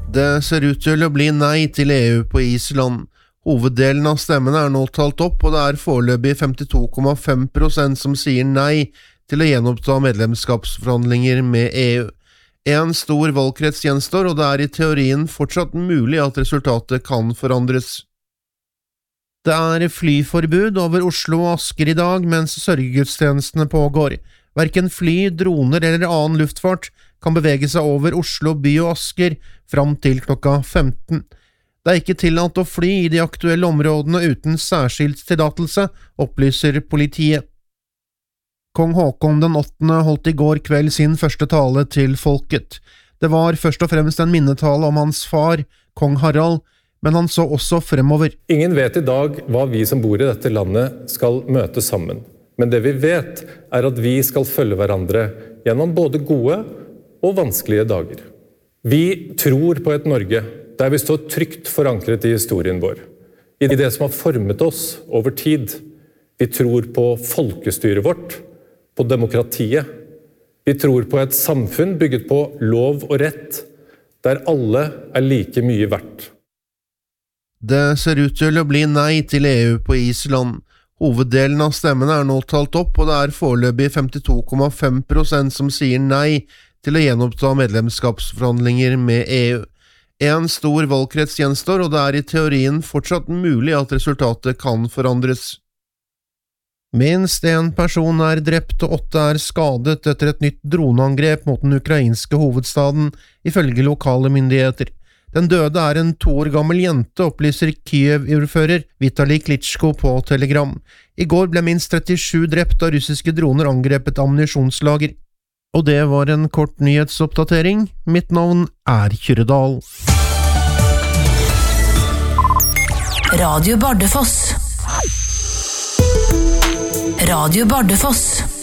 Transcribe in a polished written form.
Det ser ut til å bli nei til EU på Island. Hoveddelen av stemmene nå talt opp, og det foreløpig 52,5% som sier nei til å gjenoppta medlemskapsforhandlinger med EU. En stor valgkrets gjenstår, og det i teorien fortsatt mulig at resultatet kan forandres. Det flyforbud over Oslo og Asker i dag mens sørgegudstjenestene pågår. Hverken fly, droner eller annen luftfart kan bevege seg over Oslo by og Asker fram til klokka 15. Det ikke tillatt å fly i de aktuelle områdene uten særskilt tillatelse, opplyser politiet. Kong Håkon den 8. holdt i går kveld sin første tale til folket. Det var først og fremst en minnetale om hans far, kong Harald, men han så også fremover. Ingen vet i dag hva vi som bor i dette landet skal møte sammen. Men det vi vet at vi skal følge hverandre gjennom både gode og vanskelige dager. Vi tror på et Norge der vi står trygt forankret i historien vår, i det som har formet oss over tid. Vi tror på folkestyret vårt, på demokratiet. Vi tror på et samfunn bygget på lov og rett, der alle like mye verdt. Det ser ut til å bli nei til EU på Island. Hoveddelen av stemmene nå talt opp, og det foreløpig 52,5% som sier nei til å gjenoppta medlemskapsforhandlinger med EU. En stor valgkrets gjenstår, og det i teorien fortsatt mulig at resultatet kan forandres. Minst en person drept og 8 skadet etter et nytt droneangrep mot den ukrainske hovedstaden, ifølge lokale myndigheter. Den døde en 2 år gammel jente, opplyser Kyiv-ordfører Vitali Klitschko på Telegram. I går ble minst 37 drept av russiske droner angrepet ammunisjonslager. Og det var en kort nyhetsoppdatering. Mitt navn Kyrre Dahl. Radio Bardufoss. Radio Bardufoss.